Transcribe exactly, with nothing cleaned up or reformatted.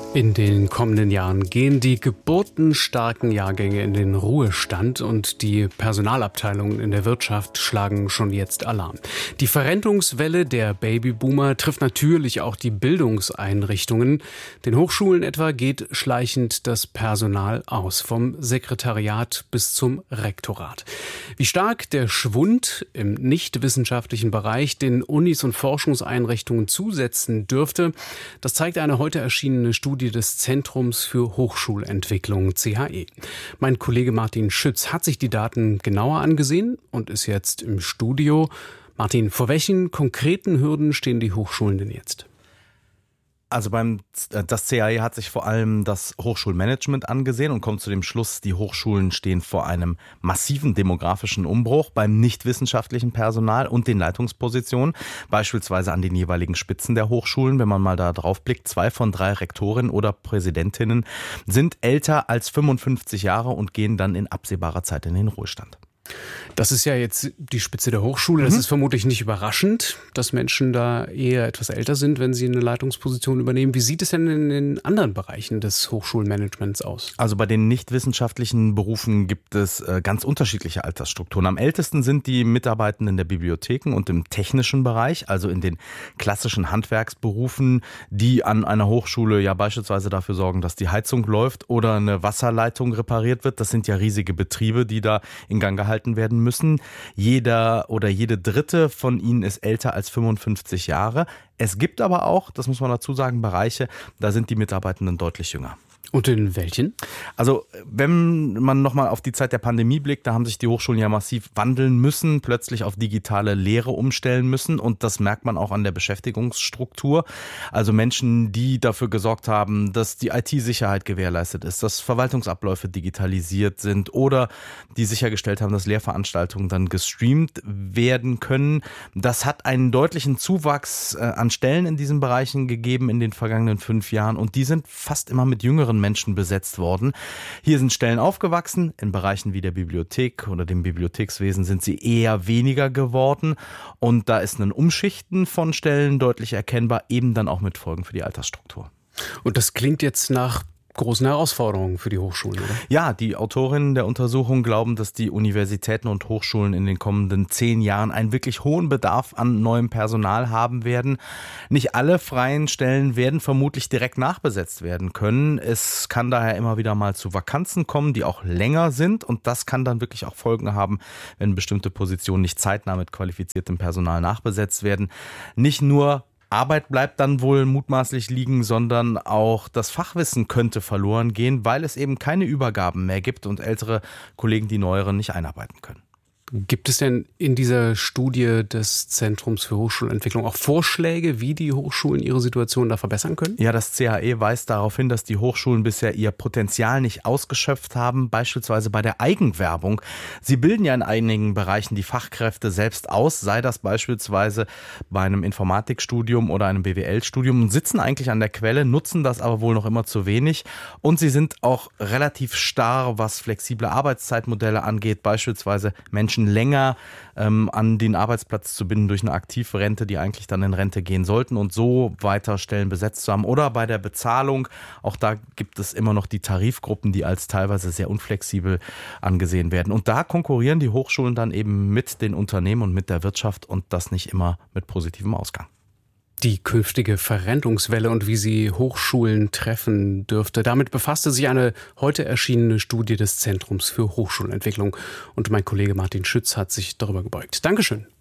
In den kommenden Jahren gehen die geburtenstarken Jahrgänge in den Ruhestand und die Personalabteilungen in der Wirtschaft schlagen schon jetzt Alarm. Die Verrentungswelle der Babyboomer trifft natürlich auch die Bildungseinrichtungen. Den Hochschulen etwa geht schleichend das Personal aus, vom Sekretariat bis zum Rektorat. Wie stark der Schwund im nichtwissenschaftlichen Bereich den Unis und Forschungseinrichtungen zusetzen dürfte, das zeigt eine heute erschienene Studie des Zentrums für Hochschulentwicklung C H E. Mein Kollege Martin Schütz hat sich die Daten genauer angesehen und ist jetzt im Studio. Martin, vor welchen konkreten Hürden stehen die Hochschulen denn jetzt? Also beim das C H E hat sich vor allem das Hochschulmanagement angesehen und kommt zu dem Schluss, die Hochschulen stehen vor einem massiven demografischen Umbruch beim nichtwissenschaftlichen Personal und den Leitungspositionen, beispielsweise an den jeweiligen Spitzen der Hochschulen. Wenn man mal da drauf blickt, zwei von drei Rektorinnen oder Präsidentinnen sind älter als fünfundfünfzig Jahre und gehen dann in absehbarer Zeit in den Ruhestand. Das ist ja jetzt die Spitze der Hochschule. Das mhm. ist vermutlich nicht überraschend, dass Menschen da eher etwas älter sind, wenn sie eine Leitungsposition übernehmen. Wie sieht es denn in den anderen Bereichen des Hochschulmanagements aus? Also bei den nichtwissenschaftlichen Berufen gibt es äh, ganz unterschiedliche Altersstrukturen. Am ältesten sind die Mitarbeitenden der Bibliotheken und im technischen Bereich, also in den klassischen Handwerksberufen, die an einer Hochschule ja beispielsweise dafür sorgen, dass die Heizung läuft oder eine Wasserleitung repariert wird. Das sind ja riesige Betriebe, die da in Gang gehalten werden müssen. Jeder oder jede dritte von ihnen ist älter als fünfundfünfzig Jahre. Es gibt aber auch, das muss man dazu sagen, Bereiche, da sind die Mitarbeitenden deutlich jünger. Und in welchen? Also wenn man nochmal auf die Zeit der Pandemie blickt, da haben sich die Hochschulen ja massiv wandeln müssen, plötzlich auf digitale Lehre umstellen müssen und das merkt man auch an der Beschäftigungsstruktur. Also Menschen, die dafür gesorgt haben, dass die I T-Sicherheit gewährleistet ist, dass Verwaltungsabläufe digitalisiert sind oder die sichergestellt haben, dass Lehrveranstaltungen dann gestreamt werden können. Das hat einen deutlichen Zuwachs an Stellen in diesen Bereichen gegeben in den vergangenen fünf Jahren und die sind fast immer mit jüngeren Menschen besetzt worden. Hier sind Stellen aufgewachsen. In Bereichen wie der Bibliothek oder dem Bibliothekswesen sind sie eher weniger geworden. Und da ist ein Umschichten von Stellen deutlich erkennbar, eben dann auch mit Folgen für die Altersstruktur. Und das klingt jetzt nach großen Herausforderungen für die Hochschulen, oder? Ja, die Autorinnen der Untersuchung glauben, dass die Universitäten und Hochschulen in den kommenden zehn Jahren einen wirklich hohen Bedarf an neuem Personal haben werden. Nicht alle freien Stellen werden vermutlich direkt nachbesetzt werden können. Es kann daher immer wieder mal zu Vakanzen kommen, die auch länger sind. Und das kann dann wirklich auch Folgen haben, wenn bestimmte Positionen nicht zeitnah mit qualifiziertem Personal nachbesetzt werden. Nicht nur Arbeit bleibt dann wohl mutmaßlich liegen, sondern auch das Fachwissen könnte verloren gehen, weil es eben keine Übergaben mehr gibt und ältere Kollegen die neueren nicht einarbeiten können. Gibt es denn in dieser Studie des Zentrums für Hochschulentwicklung auch Vorschläge, wie die Hochschulen ihre Situation da verbessern können? Ja, das C H E weist darauf hin, dass die Hochschulen bisher ihr Potenzial nicht ausgeschöpft haben, beispielsweise bei der Eigenwerbung. Sie bilden ja in einigen Bereichen die Fachkräfte selbst aus, sei das beispielsweise bei einem Informatikstudium oder einem B W L-Studium und sitzen eigentlich an der Quelle, nutzen das aber wohl noch immer zu wenig. Und sie sind auch relativ starr, was flexible Arbeitszeitmodelle angeht, beispielsweise Menschen länger ähm, an den Arbeitsplatz zu binden durch eine Aktivrente, die eigentlich dann in Rente gehen sollten und so weiter Stellen besetzt zu haben. Oder bei der Bezahlung, auch da gibt es immer noch die Tarifgruppen, die als teilweise sehr unflexibel angesehen werden. Und da konkurrieren die Hochschulen dann eben mit den Unternehmen und mit der Wirtschaft und das nicht immer mit positivem Ausgang. Die künftige Verrentungswelle und wie sie Hochschulen treffen dürfte. Damit befasste sich eine heute erschienene Studie des Zentrums für Hochschulentwicklung. Und mein Kollege Martin Schütz hat sich darüber gebeugt. Dankeschön.